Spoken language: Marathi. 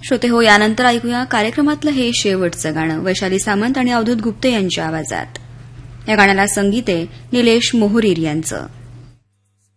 श्रोते हो, यानंतर ऐकूया कार्यक्रमातलं हे शेवटचं गाणं वैशाली सामंत आणि अवधूत गुप्ते यांच्या आवाजात. या गाण्याला संगीत आहे निलेश मोहरीर यांचं.